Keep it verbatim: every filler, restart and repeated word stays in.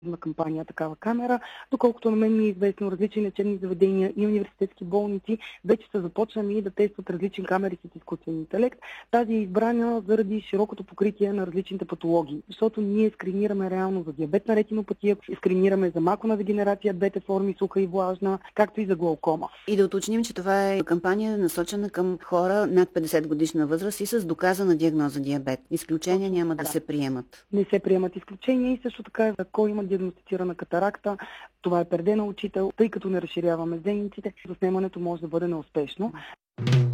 на кампания такава камера. Доколкото на мен ми е известно, различни лечебни заведения и университетски болници вече са започнали да тестват различни камери с изкуствен интелект. Тази е избрана заради широкото покритие на различните патологии, защото ние скринираме реално за диабетна ретинопатия, скринираме за макулна дегенерация, бета форми, суха и влажна, както и за глаукома. И да уточним, че това е кампания насочена към хора над петдесет годишна възраст и с доказана диагноза диабет. Изключения Точно няма така. да се приемат. Не се приемат изключения и също така, ако има диагностицирана катаракта, това е перде на очите, тъй като не разширяваме зениците, заснемането може да бъде неуспешно.